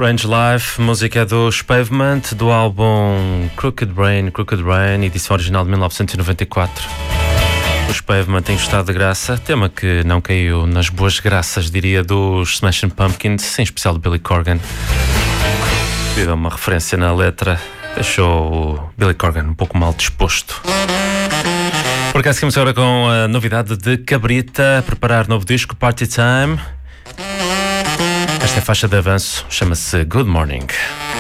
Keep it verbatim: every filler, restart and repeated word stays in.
Strange Life, música dos Pavement, do álbum Crooked Brain, Crooked Brain, edição original de mil novecentos e noventa e quatro. Os Pavement em estado de graça, tema que não caiu nas boas graças, diria, dos Smashing Pumpkins, em especial do Billy Corgan. Devido a uma referência na letra, deixou o Billy Corgan um pouco mal disposto. Por acaso, seguimos agora com a novidade de Cabrita, a preparar novo disco, Party Time. Esta é a faixa de avanço, chama-se Good Morning.